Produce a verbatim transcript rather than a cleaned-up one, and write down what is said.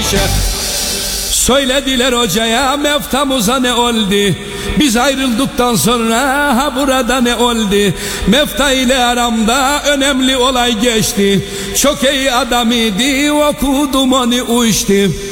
işe. Söylediler hocaya Meftamıza ne oldu? Biz ayrıldıktan sonra ha burada ne oldu? Mefta ile aramda önemli olay geçti. Çok iyi adam idi, okudum onu uçtu.